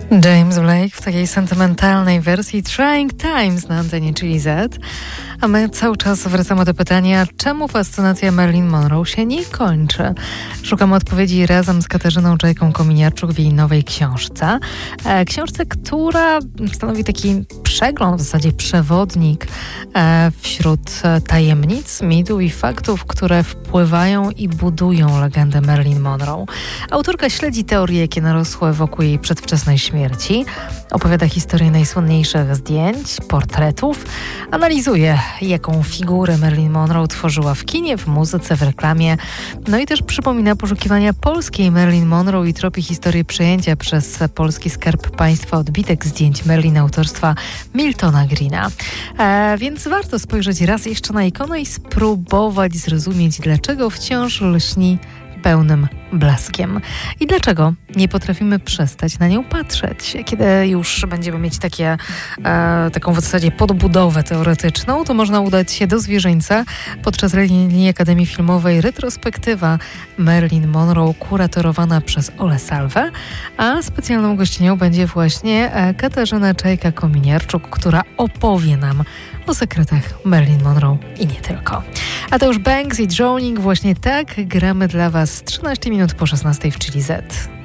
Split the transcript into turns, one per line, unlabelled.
James Blake w takiej sentymentalnej wersji Trying Times na antenie Chili Z. A my cały czas wracamy do pytania, czemu fascynacja Marilyn Monroe się nie kończy? Szukamy odpowiedzi razem z Katarzyną Czajką-Kominiarczuk w jej nowej książce. Książce, która stanowi taki przegląd, w zasadzie przewodnik wśród tajemnic, mitów i faktów, które wpływają i budują legendę Marilyn Monroe. Autorka śledzi teorie, jakie narosły wokół jej przedwczesnej śmierci, opowiada historię najsłynniejszych zdjęć, portretów, analizuje, jaką figurę Marilyn Monroe tworzyła w kinie, w muzyce, w reklamie. No i też przypomina poszukiwania polskiej Marilyn Monroe i tropi historię przejęcia przez polski Skarb Państwa odbitek zdjęć Marilyn autorstwa Miltona Greena. Więc warto spojrzeć raz jeszcze na ikonę i spróbować zrozumieć, dlaczego wciąż lśni pełnym blaskiem. I dlaczego nie potrafimy przestać na nią patrzeć? Kiedy już będziemy mieć taką w zasadzie podbudowę teoretyczną, to można udać się do Zwierzyńca podczas linii Akademii Filmowej retrospektywa Marilyn Monroe kuratorowana przez Olę Salwę, a specjalną gościnią będzie właśnie Katarzyna Czajka-Kominiarczuk, która opowie nam o sekretach Marilyn Monroe i nie tylko. A to już Banks i Drowning. Właśnie tak gramy dla Was 13 minut po 16 w Chili Z.